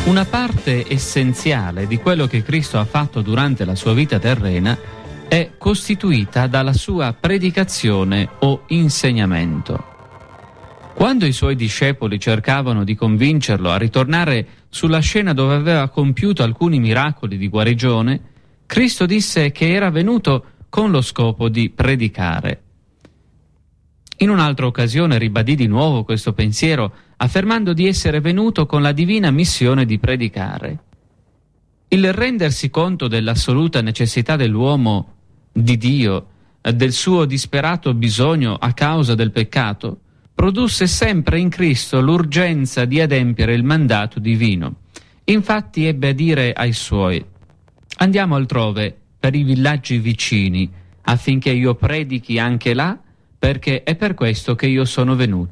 Una parte essenziale di quello che Cristo ha fatto durante la sua vita terrena è costituita dalla sua predicazione o insegnamento. Quando i suoi discepoli cercavano di convincerlo a ritornare sulla scena dove aveva compiuto alcuni miracoli di guarigione, Cristo disse che era venuto con lo scopo di predicare. In un'altra occasione ribadì di nuovo questo pensiero, affermando di essere venuto con la divina missione di predicare. Il rendersi conto dell'assoluta necessità dell'uomo di Dio, del suo disperato bisogno a causa del peccato, produsse sempre in Cristo l'urgenza di adempiere il mandato divino. Infatti ebbe a dire ai suoi: «Andiamo altrove, per i villaggi vicini, affinché io predichi anche là, perché è per questo che io sono venuto».